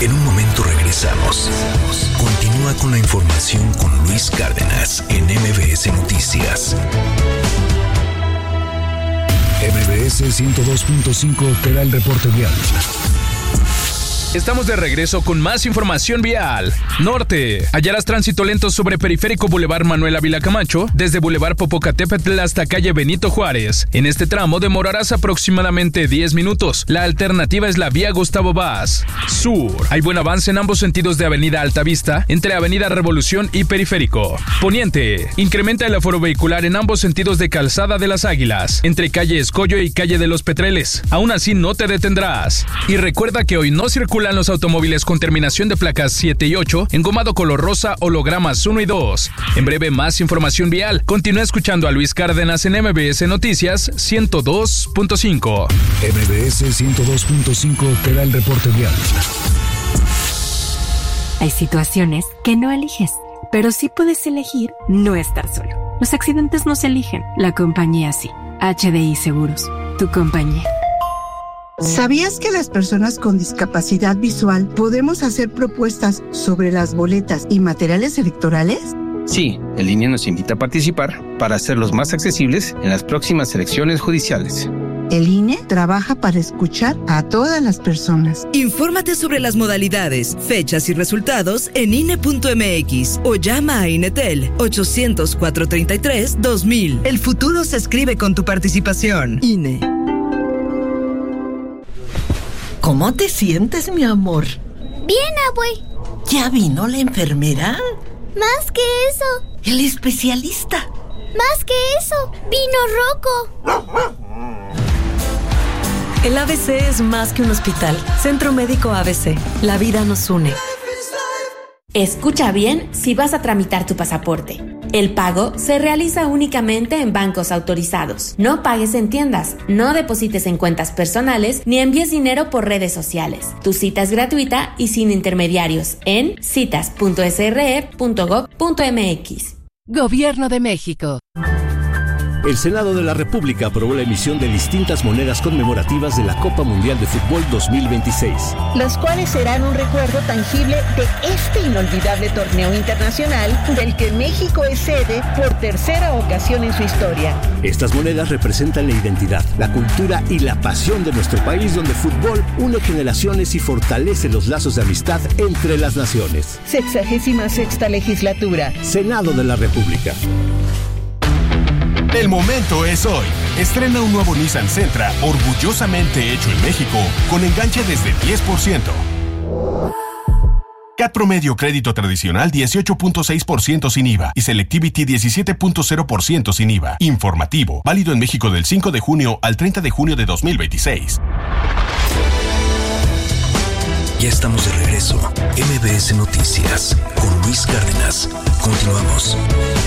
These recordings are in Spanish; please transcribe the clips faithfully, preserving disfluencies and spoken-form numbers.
En un momento regresamos. Continúa con la información con Luis Cárdenas en M B S Noticias. M B S ciento dos punto cinco te da el reporte vial. Estamos de regreso con más información vial. Norte. Hallarás tránsito lento sobre Periférico Boulevard Manuel Ávila Camacho, desde Boulevard Popocatépetl hasta calle Benito Juárez. En este tramo demorarás aproximadamente diez minutos. La alternativa es la vía Gustavo Vaz. Sur. Hay buen avance en ambos sentidos de Avenida Altavista, entre Avenida Revolución y Periférico. Poniente. Incrementa el aforo vehicular en ambos sentidos de Calzada de las Águilas, entre calle Escollo y calle de los Petreles. Aún así no te detendrás. Y recuerda que hoy no circula los automóviles con terminación de placas siete y ocho, engomado color rosa, hologramas uno y dos. En breve, más información vial. Continúa escuchando a Luis Cárdenas en M B S Noticias ciento dos punto cinco. M B S ciento dos punto cinco te da el reporte vial. Hay situaciones que no eliges, pero sí puedes elegir no estar solo. Los accidentes no se eligen, la compañía sí. H D I Seguros, tu compañía. ¿Sabías que las personas con discapacidad visual podemos hacer propuestas sobre las boletas y materiales electorales? Sí, el I N E nos invita a participar para hacerlos más accesibles en las próximas elecciones judiciales. El I N E trabaja para escuchar a todas las personas. Infórmate sobre las modalidades, fechas y resultados en I N E punto M X o llama a INETEL ochocientos, cuatrocientos treinta y tres, dos mil. El futuro se escribe con tu participación. I N E. ¿Cómo te sientes, mi amor? Bien, abue. ¿Ya vino la enfermera? Más que eso. El especialista. Más que eso. Vino Rocco. El A B C es más que un hospital. Centro Médico A B C. La vida nos une. Escucha bien si vas a tramitar tu pasaporte. El pago se realiza únicamente en bancos autorizados. No pagues en tiendas, no deposites en cuentas personales ni envíes dinero por redes sociales. Tu cita es gratuita y sin intermediarios en citas punto s r e punto gov punto m x. Gobierno de México. El Senado de la República aprobó la emisión de distintas monedas conmemorativas de la Copa Mundial de Fútbol dos mil veintiséis. Las cuales serán un recuerdo tangible de este inolvidable torneo internacional del que México es sede por tercera ocasión en su historia. Estas monedas representan la identidad, la cultura y la pasión de nuestro país, donde fútbol une generaciones y fortalece los lazos de amistad entre las naciones. Sexagésima sexta legislatura. Senado de la República. El momento es hoy. Estrena un nuevo Nissan Sentra, orgullosamente hecho en México, con enganche desde diez por ciento. C A T promedio crédito tradicional dieciocho punto seis por ciento sin I V A y Selectivity diecisiete punto cero por ciento sin I V A. Informativo, válido en México del cinco de junio al treinta de junio de dos mil veintiséis. Ya estamos de regreso. M B S Noticias con Luis Cárdenas. Continuamos.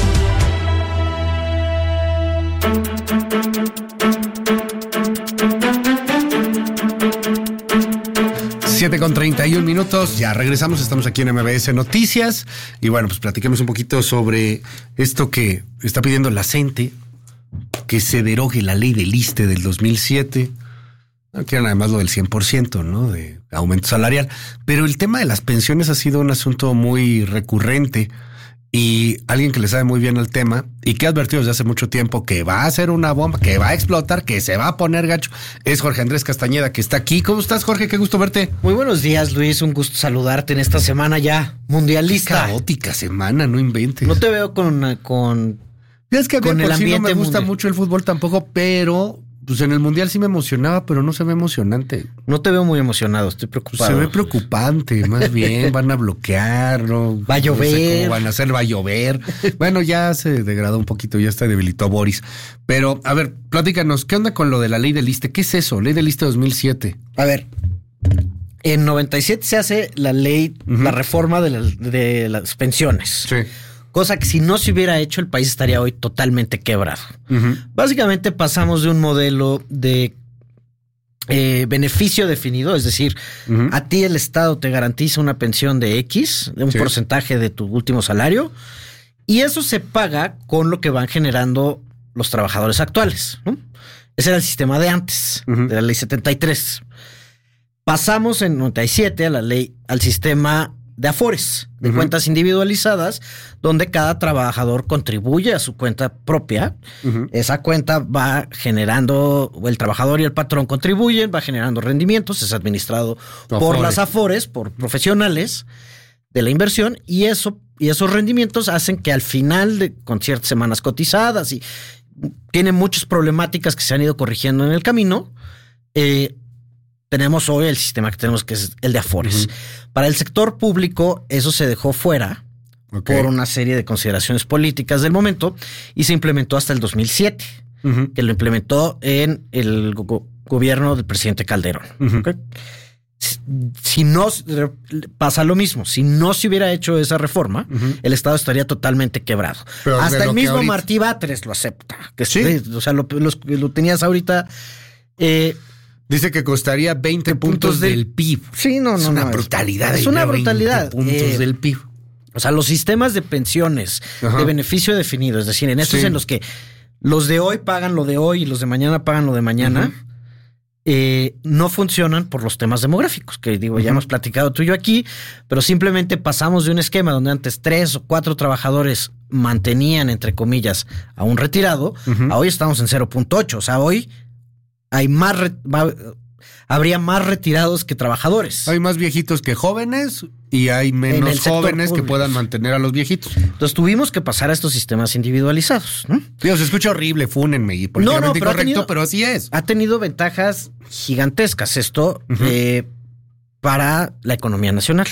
siete con treinta y un minutos, ya regresamos, estamos aquí en M B S Noticias y bueno, pues platiquemos un poquito sobre esto que está pidiendo la CENTE, que se derogue la ley del ISSSTE del dos mil siete, no quieren además lo del cien por ciento, ¿no?, de aumento salarial, pero el tema de las pensiones ha sido un asunto muy recurrente. Y alguien que le sabe muy bien el tema y que ha advertido desde hace mucho tiempo que va a ser una bomba, que va a explotar, que se va a poner gacho, es Jorge Andrés Castañeda, que está aquí. ¿Cómo estás, Jorge? Qué gusto verte. Muy buenos días, Luis. Un gusto saludarte en esta semana ya mundialista. Qué caótica semana, no inventes. No te veo con... con es que a mí con por el sí no me gusta mundial. mucho el fútbol tampoco, pero... Pues en el Mundial sí me emocionaba, pero no se ve emocionante. No te veo muy emocionado, estoy preocupado. Se ve preocupante, más bien, van a bloquear, ¿no? Va a llover. No sé cómo van a hacer, va a llover. Bueno, ya se degradó un poquito, ya está debilitó Boris. Pero, a ver, platícanos, ¿qué onda con lo de la ley del ISSSTE? ¿Qué es eso? Ley del ISSSTE dos mil siete. A ver, en noventa y siete se hace la ley, uh-huh. la reforma de, la, de las pensiones. Sí. Cosa que si no se hubiera hecho, el país estaría hoy totalmente quebrado. Uh-huh. Básicamente pasamos de un modelo de eh, beneficio definido, es decir, uh-huh. a ti el Estado te garantiza una pensión de X, de un sí. porcentaje de tu último salario, y eso se paga con lo que van generando los trabajadores actuales, ¿no? Ese era el sistema de antes, uh-huh. de la ley setenta y tres. Pasamos en noventa y siete a la ley, al sistema de Afores, de uh-huh. cuentas individualizadas, donde cada trabajador contribuye a su cuenta propia. Uh-huh. Esa cuenta va generando, el trabajador y el patrón contribuyen, va generando rendimientos, es administrado Afore. por las Afores, por profesionales de la inversión, y eso y esos rendimientos hacen que al final, de, con ciertas semanas cotizadas, y tiene muchas problemáticas que se han ido corrigiendo en el camino, eh, tenemos hoy el sistema que tenemos, que es el de Afores. Uh-huh. Para el sector público, eso se dejó fuera okay. por una serie de consideraciones políticas del momento y se implementó hasta el dos mil siete, uh-huh. que lo implementó en el go- gobierno del presidente Calderón. Uh-huh. ¿Okay? Si, si no pasa lo mismo, si no se hubiera hecho esa reforma, uh-huh. el Estado estaría totalmente quebrado. Pero hasta el mismo ahorita... Martí Batres lo acepta. Que ¿Sí? Sí, o sea, lo, lo, lo tenías ahorita... Eh, Dice que costaría veinte puntos, puntos de, del P I B. Sí, no, no. Es una no, brutalidad. Es una brutalidad. puntos eh, del P I B. O sea, los sistemas de pensiones Ajá. de beneficio definido, es decir, en estos sí. en los que los de hoy pagan lo de hoy y los de mañana pagan lo de mañana, uh-huh. eh, no funcionan por los temas demográficos, que digo, uh-huh. ya hemos platicado tú y yo aquí, pero simplemente pasamos de un esquema donde antes tres o cuatro trabajadores mantenían, entre comillas, a un retirado, uh-huh. a hoy estamos en cero punto ocho. O sea, hoy hay más re- va, habría más retirados que trabajadores. Hay más viejitos que jóvenes y hay menos jóvenes que puedan mantener a los viejitos. Entonces tuvimos que pasar a estos sistemas individualizados, ¿no? Dios, se escucha horrible, fúnenme y políticamente no, no, pero incorrecto, tenido, pero así es. Ha tenido ventajas gigantescas esto uh-huh. eh, para la economía nacional.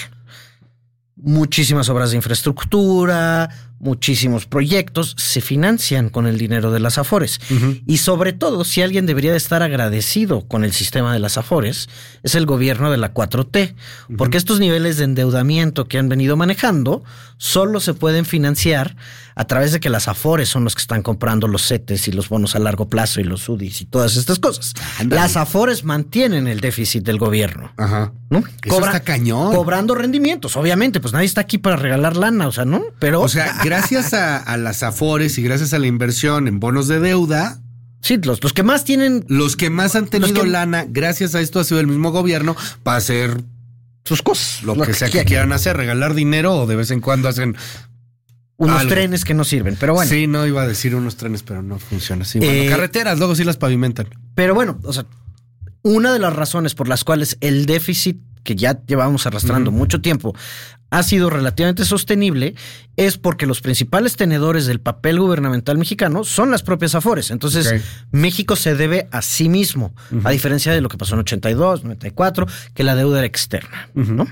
Muchísimas obras de infraestructura, muchísimos proyectos se financian con el dinero de las Afores. Uh-huh. Y sobre todo, si alguien debería de estar agradecido con el sistema de las Afores, es el gobierno de la cuatro T. Uh-huh. Porque estos niveles de endeudamiento que han venido manejando solo se pueden financiar a través de que las Afores son los que están comprando los CETES y los bonos a largo plazo y los U D Is y todas estas cosas. Andale. Las Afores mantienen el déficit del gobierno. Ajá. ¿No? Eso Cobra, está cañón. Cobrando rendimientos, obviamente, pues nadie está aquí para regalar lana, o sea, ¿no? Pero... O sea, gracias a, a las Afores y gracias a la inversión en bonos de deuda... Sí, los, los que más tienen... Los que más han tenido que, lana, gracias a esto ha sido el mismo gobierno para hacer... sus cosas. Lo, lo que, que sea que quieran hacer, regalar dinero o de vez en cuando hacen... Unos algo. trenes que no sirven, pero bueno. Sí, no iba a decir unos trenes, pero no funciona así. Bueno, eh, carreteras, luego sí las pavimentan. Pero bueno, o sea, una de las razones por las cuales el déficit que ya llevamos arrastrando uh-huh. mucho tiempo ha sido relativamente sostenible es porque los principales tenedores del papel gubernamental mexicano son las propias Afores. Entonces, okay. México se debe a sí mismo, uh-huh. a diferencia de lo que pasó en ochenta y dos, noventa y cuatro, que la deuda era externa, uh-huh. ¿no?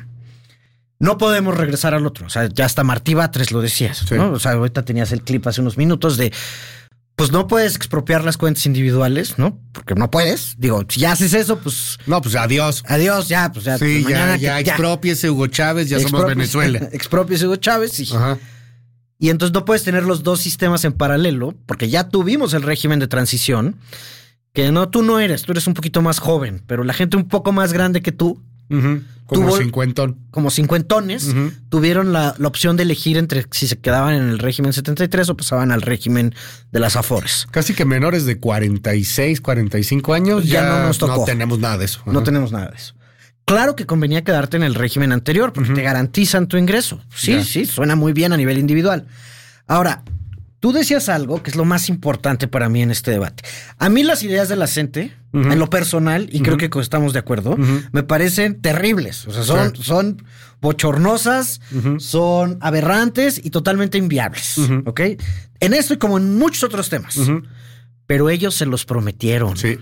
No podemos regresar al otro. O sea, ya hasta Martí Batres lo decías, sí. ¿no? O sea, ahorita tenías el clip hace unos minutos de, pues no puedes expropiar las cuentas individuales, ¿no? Porque no puedes. Digo, si ya haces eso, pues... No, pues adiós. Adiós, ya, pues ya. Sí, pues, ya, ya, ya, expropiese Hugo Chávez, ya somos Venezuela. Expropiese Hugo Chávez y... Ajá. Y entonces no puedes tener los dos sistemas en paralelo, porque ya tuvimos el régimen de transición, que no, tú no eres, tú eres un poquito más joven, pero la gente un poco más grande que tú... Uh-huh. Como tuvo, cincuentón. Como cincuentones, uh-huh. tuvieron la, la opción de elegir entre si se quedaban en el régimen setenta y tres o pasaban al régimen de las Afores. Casi que menores de cuarenta y seis, cuarenta y cinco años ya, ya no nos tocó. No tenemos nada de eso. Uh-huh. No tenemos nada de eso. Claro que convenía quedarte en el régimen anterior porque uh-huh. te garantizan tu ingreso. Sí, ya. sí, suena muy bien a nivel individual. Ahora, tú decías algo que es lo más importante para mí en este debate. A mí las ideas de la CENTE, uh-huh. en lo personal, y uh-huh. creo que estamos de acuerdo, uh-huh. me parecen terribles. O sea, son, sí. son bochornosas, uh-huh. son aberrantes y totalmente inviables. Uh-huh. ¿Ok? En esto y como en muchos otros temas. Uh-huh. Pero ellos se los prometieron. Sí.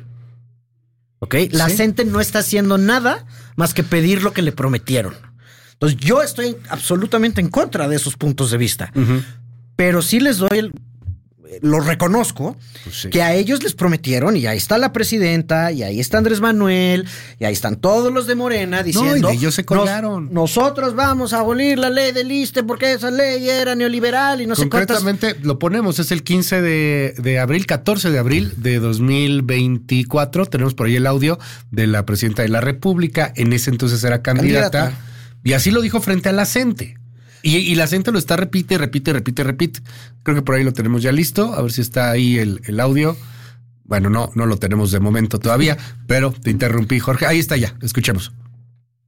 ¿Ok? La sí. CENTE no está haciendo nada más que pedir lo que le prometieron. Entonces, yo estoy absolutamente en contra de esos puntos de vista. Uh-huh. Pero sí les doy el, lo reconozco, pues sí. que a ellos les prometieron, y ahí está la presidenta, y ahí está Andrés Manuel, y ahí están todos los de Morena diciendo... No, y ellos se colgaron. Nos, nosotros vamos a abolir la ley del ISSSTE porque esa ley era neoliberal y no sé cuántas... Concretamente, lo ponemos, es el quince de abril, catorce de abril de dos mil veinticuatro. Tenemos por ahí el audio de la presidenta de la República. En ese entonces era candidata. candidata. Y así lo dijo frente a la CENTE. Y, y la CENTE lo está repite, repite, repite, repite. Creo que por ahí lo tenemos ya listo. A ver si está ahí el, el audio. Bueno, no, no lo tenemos de momento todavía, pero te interrumpí, Jorge. Ahí está ya, escuchemos.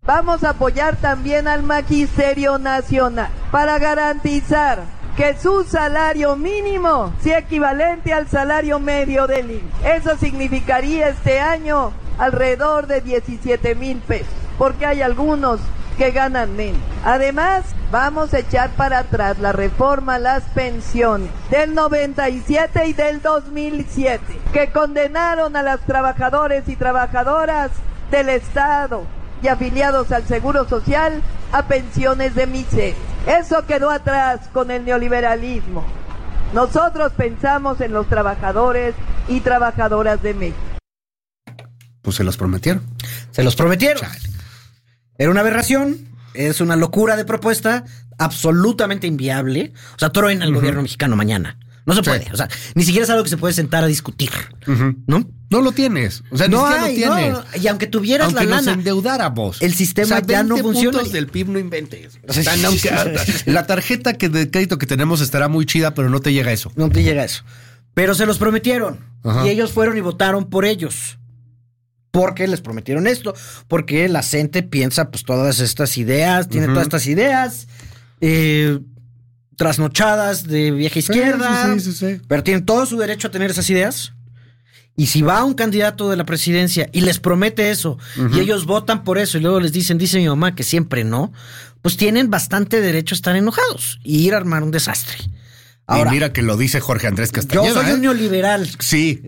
Vamos a apoyar también al Magisterio Nacional para garantizar que su salario mínimo sea equivalente al salario medio del I M S S. Eso significaría este año alrededor de diecisiete mil pesos, porque hay algunos que ganan menos. Además, vamos a echar para atrás la reforma a las pensiones del noventa y siete y del dos mil siete, que condenaron a los trabajadores y trabajadoras del Estado y afiliados al Seguro Social a pensiones de miseria. Eso quedó atrás con el neoliberalismo. Nosotros pensamos en los trabajadores y trabajadoras de México. Pues se los prometieron. Se los prometieron. Chale. Era una aberración, es una locura de propuesta, absolutamente inviable. O sea, truena el uh-huh. gobierno mexicano mañana. No se puede, sí. O sea, ni siquiera es algo que se puede sentar a discutir, uh-huh. ¿no? No lo tienes, o sea, no ni hay, lo tienes. No, y aunque tuvieras aunque la nos lana, endeudáramos, el sistema o sea, ya no funciona. Puntos del P I B no inventes. O sea, la tarjeta que de crédito que tenemos estará muy chida, pero no te llega eso. No te llega eso. Pero se los prometieron, uh-huh. y ellos fueron y votaron por ellos. Porque les prometieron esto, porque la gente piensa pues todas estas ideas, tiene uh-huh. todas estas ideas eh, trasnochadas de vieja izquierda, sí, sí, sí, sí. pero tienen todo su derecho a tener esas ideas. Y si va un candidato de la presidencia y les promete eso, uh-huh. y ellos votan por eso, y luego les dicen, dice mi mamá que siempre no, pues tienen bastante derecho a estar enojados y ir a armar un desastre. Ahora, y mira que lo dice Jorge Andrés Castañeda. Yo soy ¿eh? un neoliberal. Sí.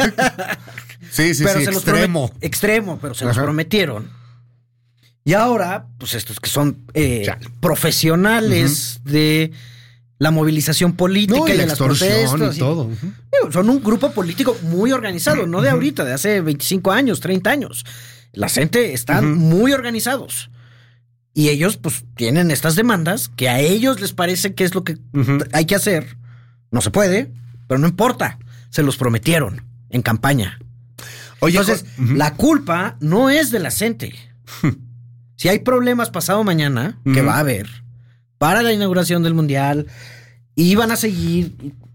Sí, sí, pero sí, se extremo. Los promet- extremo, pero se Ajá. los prometieron. Y ahora, pues estos que son eh, profesionales uh-huh. de la movilización política no, y, y de las protestas. Y todo. Uh-huh. Son un grupo político muy organizado, uh-huh. no de ahorita, de hace veinticinco años, treinta años. La gente están uh-huh. muy organizados. Y ellos, pues, tienen estas demandas que a ellos les parece que es lo que uh-huh. hay que hacer. No se puede, pero no importa. Se los prometieron en campaña. Oye, entonces, uh-huh. la culpa no es de la gente. Si hay problemas pasado mañana, uh-huh. que va a haber, para la inauguración del Mundial, y van a seguir,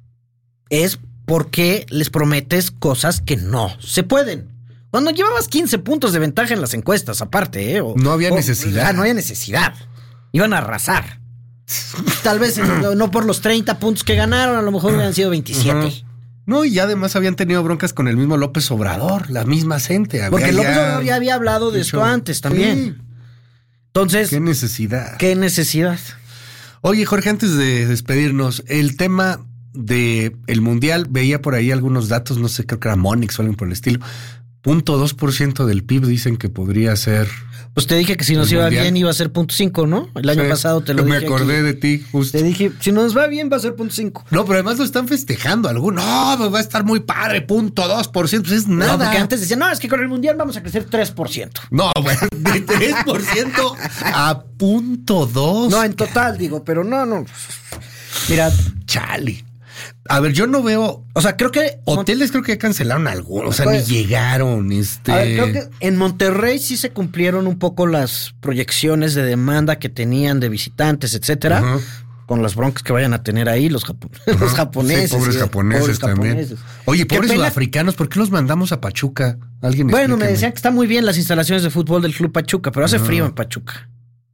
es porque les prometes cosas que no se pueden. Cuando llevabas quince puntos de ventaja en las encuestas, aparte, ¿eh? O, no había o, necesidad. Ah, no había necesidad. Iban a arrasar. Tal vez no, no por los treinta puntos que ganaron, a lo mejor hubieran sido veintisiete. Uh-huh. No, y además habían tenido broncas con el mismo López Obrador, la misma gente. Había Porque López ya Obrador ya había hablado de esto antes también. Sí. Entonces, ¿qué necesidad? ¿Qué necesidad? Oye, Jorge, antes de despedirnos, el tema de el Mundial, veía por ahí algunos datos, no sé, creo que era Monix o algo por el estilo. cero punto dos por ciento del P I B dicen que podría ser. Pues te dije que si nos iba mundial. bien iba a ser punto cinco, ¿no? El año sí, pasado te lo me dije. Me acordé aquí. de ti, justo. Te dije, si nos va bien va a ser punto cinco. No, pero además lo están festejando algunos. No, pues va a estar muy padre, punto dos por ciento. Pues es nada. No, porque antes decían, no, es que con el Mundial vamos a crecer tres por ciento. No, bueno, de tres por ciento a punto dos. No, en total, digo, pero no, no. Mira, chale. A ver, yo no veo. O sea, creo que. Hoteles creo que ya cancelaron algunos. O sea, pues, ni llegaron. Este. A ver, creo que en Monterrey sí se cumplieron un poco las proyecciones de demanda que tenían de visitantes, etcétera. Uh-huh. Con las broncas que vayan a tener ahí los, japo- uh-huh. los japoneses. Sí, pobres sí, japoneses pobres también. Japoneses. Oye, pobres sudafricanos, ¿por qué los mandamos a Pachuca? Alguien Bueno, explíqueme. me decían que están muy bien las instalaciones de fútbol del Club Pachuca, pero hace uh-huh. frío en Pachuca.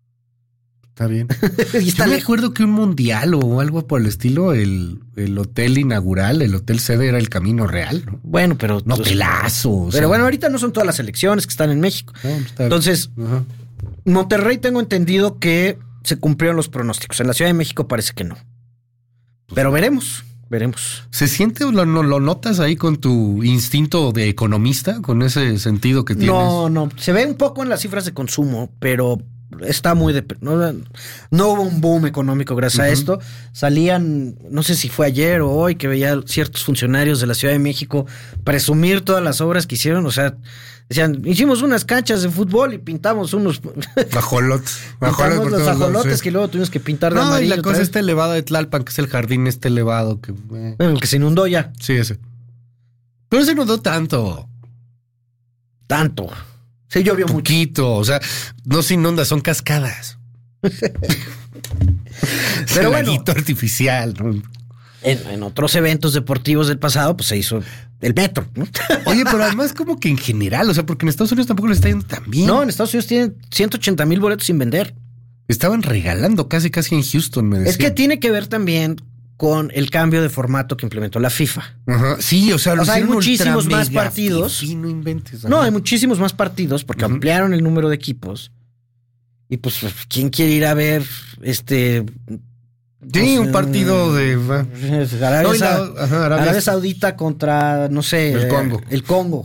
Está bien. y está Yo me lejos. acuerdo que un mundial o algo por el estilo, el, el hotel inaugural, el hotel sede era el Camino Real, ¿no? Bueno, pero... No, pelazo. Pero sea. bueno, ahorita no son todas las elecciones que están en México. No, Entonces, uh-huh. Monterrey tengo entendido que se cumplieron los pronósticos. En la Ciudad de México parece que no. Pero veremos, veremos. ¿Se siente o lo, lo notas ahí con tu instinto de economista, con ese sentido que tienes? No, no. Se ve un poco en las cifras de consumo, pero... Está muy... De, no, no hubo un boom económico gracias uh-huh. a esto. Salían, no sé si fue ayer o hoy, que veía ciertos funcionarios de la Ciudad de México presumir todas las obras que hicieron. O sea, decían, hicimos unas canchas de fútbol y pintamos unos... Ajolotes. Pintamos los ajolotes sí. que luego tuvimos que pintar de no, amarillo. No, y la cosa está elevada de Tlalpan, que es el jardín este elevado. Que, eh. El que se inundó ya. Sí, ese. Pero se inundó tanto. Tanto. Sí, llovió un poquito, mucho. O sea, no se inunda, son cascadas. Pero bueno, artificial, ¿no? En, en otros eventos deportivos del pasado, pues se hizo el metro, ¿no? Oye, pero además como que en general, o sea, porque en Estados Unidos tampoco le está yendo tan bien. No, en Estados Unidos tienen ciento ochenta mil boletos sin vender. Estaban regalando casi casi en Houston, me decían. Es que tiene que ver también con el cambio de formato que implementó la FIFA. Ajá. Sí, o sea, o sea hay muchísimos más partidos. Sí, no inventes. No, hay muchísimos más partidos porque uh-huh. ampliaron el número de equipos. Y pues, ¿quién quiere ir a ver este... Sí, pues, un partido de... Arabia, no, la, ajá, Arabia, Arabia Saudita contra, no sé... El Congo. Eh, el Congo.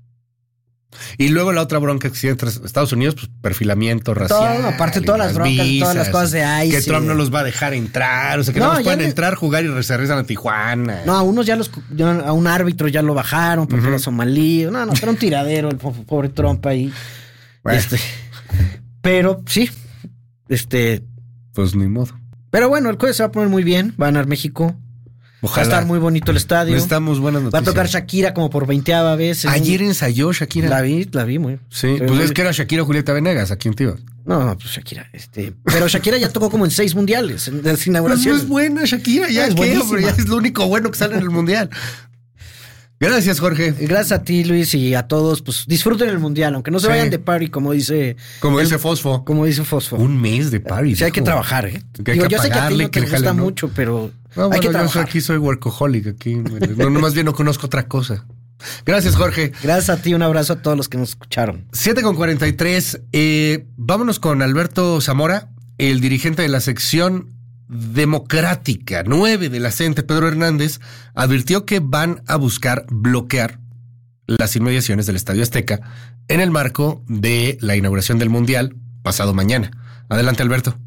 Y luego la otra bronca que existe entre Estados Unidos, pues perfilamiento racial. Todo, aparte todas las, las broncas, visas, todas las cosas de ahí. Que sí. Trump no los va a dejar entrar, o sea, que no, no los pueden le... entrar, jugar y se regresan a Tijuana. No, a unos ya los, ya, a un árbitro ya lo bajaron porque uh-huh. era somalí. No, no, era un tiradero el pobre Trump ahí. Bueno. Este, pero sí, este... Pues ni modo. Pero bueno, el jueves se va a poner muy bien, va a ganar México. Ojalá. Va a estar muy bonito el estadio. Estamos buenas noticias. Va a tocar Shakira como por veinteava vez. Ayer un... ensayó Shakira. La vi, la vi muy. Sí, pero pues muy... es que era Shakira o Julieta Venegas, ¿a quién te ibas? No, no, pues Shakira, este. Pero Shakira ya tocó como en seis mundiales, en las inauguraciones. Pues no es buena Shakira, ya, no, es, qué, hombre, ya es lo único bueno que sale en el mundial. Gracias, Jorge. Gracias a ti, Luis, y a todos. Pues disfruten el mundial, aunque no se sí. vayan de party, como dice. Como el, dice Fosfo. Como dice Fosfo. Un mes de party. Sí, hay que trabajar, ¿eh? Que hay Digo, que yo sé que a ti no te gusta ¿no? mucho, pero. No, hay bueno, que trabajar. Yo soy, aquí soy workaholic, aquí. No, no, más bien no conozco otra cosa. Gracias, Jorge. Gracias a ti, un abrazo a todos los que nos escucharon. siete con cuarenta y tres. Eh, vámonos con Alberto Zamora, el dirigente de la sección democrática nueve de la C E N T E, Pedro Hernández, advirtió que van a buscar bloquear las inmediaciones del Estadio Azteca en el marco de la inauguración del Mundial pasado mañana. Adelante, Alberto.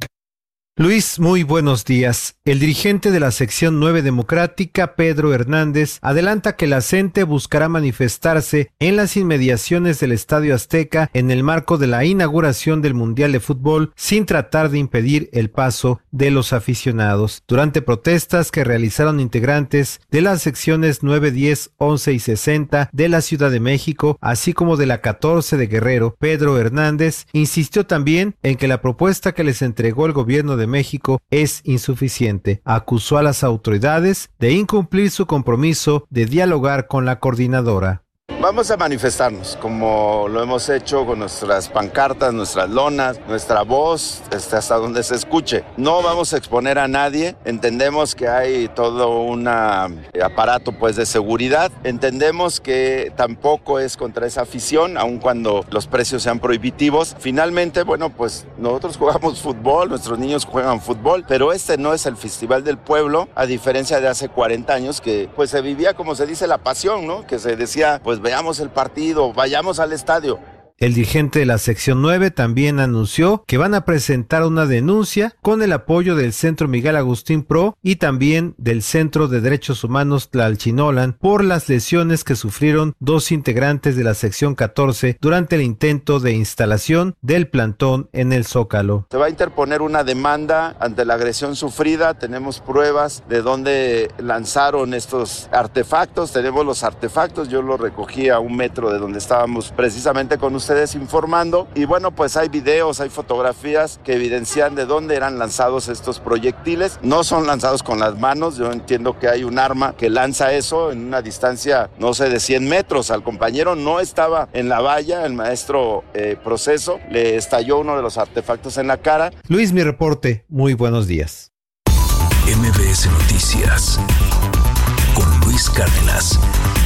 Luis, muy buenos días. El dirigente de la sección nueve democrática, Pedro Hernández, adelanta que la C E N T E buscará manifestarse en las inmediaciones del Estadio Azteca en el marco de la inauguración del Mundial de Fútbol sin tratar de impedir el paso de los aficionados. Durante protestas que realizaron integrantes de las secciones nueve, diez, once y sesenta de la Ciudad de México, así como de la catorce de Guerrero, Pedro Hernández insistió también en que la propuesta que les entregó el gobierno de México es insuficiente. Acusó a las autoridades de incumplir su compromiso de dialogar con la coordinadora. Vamos a manifestarnos, como lo hemos hecho con nuestras pancartas, nuestras lonas, nuestra voz, hasta donde se escuche. No vamos a exponer a nadie, entendemos que hay todo un aparato pues de seguridad, entendemos que tampoco es contra esa afición, aun cuando los precios sean prohibitivos. Finalmente, bueno, pues nosotros jugamos fútbol, nuestros niños juegan fútbol, pero este no es el Festival del Pueblo, a diferencia de hace cuarenta años que pues se vivía, como se dice, la pasión, ¿no? Que se decía, pues veamos el partido, vayamos al estadio. El dirigente de la sección nueve también anunció que van a presentar una denuncia con el apoyo del Centro Miguel Agustín Pro y también del Centro de Derechos Humanos Tlalchinolan por las lesiones que sufrieron dos integrantes de la sección catorce durante el intento de instalación del plantón en el Zócalo. Se va a interponer una demanda ante la agresión sufrida, tenemos pruebas de dónde lanzaron estos artefactos, tenemos los artefactos, yo los recogí a un metro de donde estábamos precisamente con ustedes ustedes informando y bueno, pues hay videos, hay fotografías que evidencian de dónde eran lanzados estos proyectiles. No son lanzados con las manos, yo entiendo que hay un arma que lanza eso en una distancia, no sé, de cien metros. Al compañero no estaba en la valla, el maestro eh, Proceso le estalló uno de los artefactos en la cara. Luis, mi reporte, muy buenos días. M B S Noticias con Luis Cárdenas.